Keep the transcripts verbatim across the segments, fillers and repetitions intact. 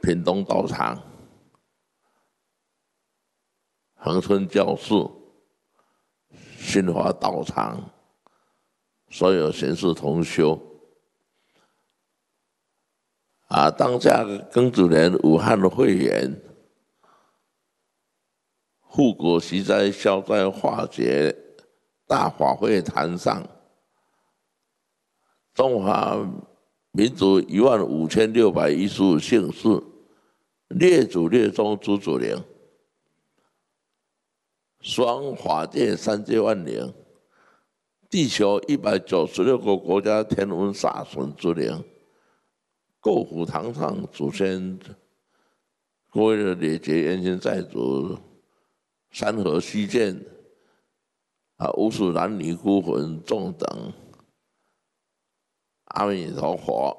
屏东道场、恒春教室、新华道场，所有贤士同修。啊，当下庚子年武汉的肺炎，护国息灾、消灾化解大法会坛上，中华民族一万五千六百一十五姓氏，列祖列宗诸祖灵，双法界三界万灵，地球一百九十六个国家天文煞神之灵，构府堂上祖先，各位的列劫冤亲债主，山河虚见，啊，无数男女孤魂众等，阿弥陀佛。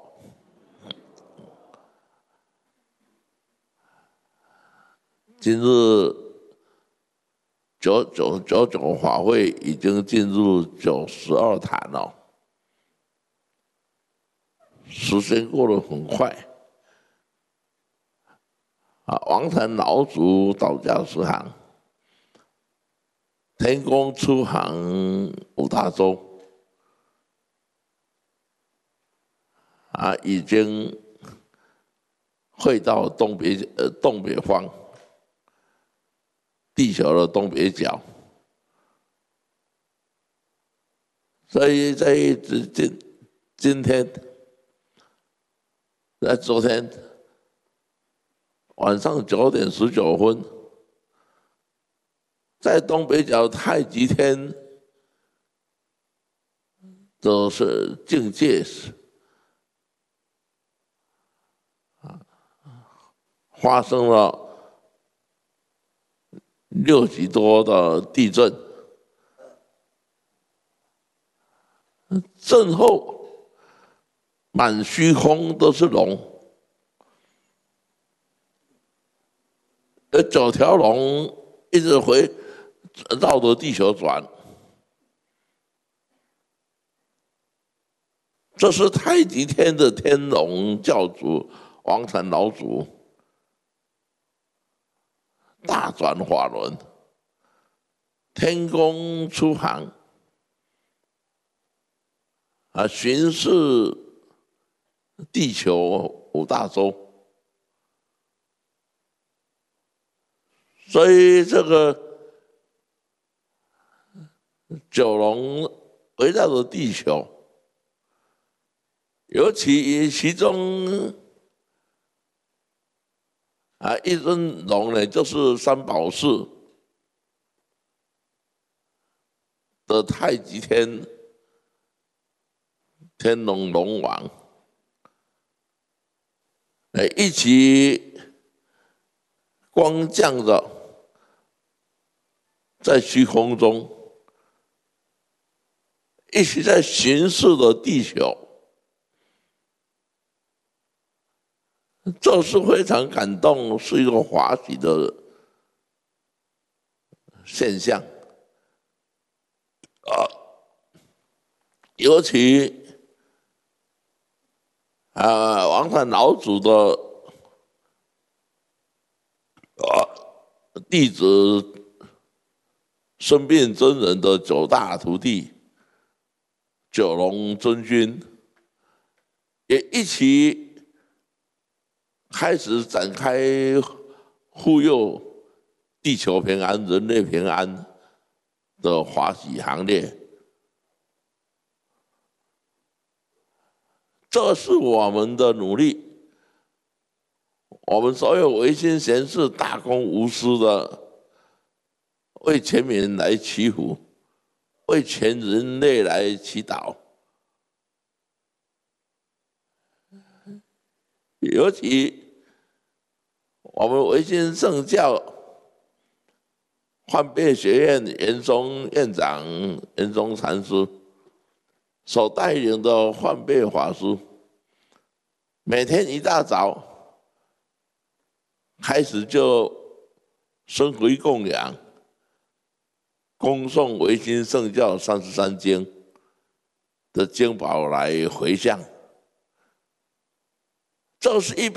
今日九九九九法会已经进入九十二坛了，时间过得很快。啊，王禅老祖道家十行，天宫出行五大洲，啊，已经会到东北呃东北方，地球的东北角。所以在今今天，在昨天晚上九点十九分，在东北角太极天的是境界发生了六级多的地震，震后满虚空都是龙，有九条龙一直回绕着地球转，这是太极天的天龙教主王禅老祖大转法轮，天宫出行，啊，巡视地球五大洲，所以这个九龙围绕着地球，尤其其中啊一尊龙呢，就是三宝寺的太极天天龙龙王，哎，一起光降着在虚空中，一起在巡视着地球，这是非常感动，是一个华喜的现象啊！尤其啊，王禅老祖的啊弟子生病真人的九大徒弟九龙真君，也一起开始展开护佑地球平安、人类平安的华喜行列。这是我们的努力，我们所有唯心贤士大公无私的为全民来祈福，为全人类来祈祷。尤其我们唯心圣教幻变学院圆宗院长圆宗禅师所带领的幻变法师，每天一大早开始就生回供养，恭诵唯心圣教三十三经的经宝来回向，这是一般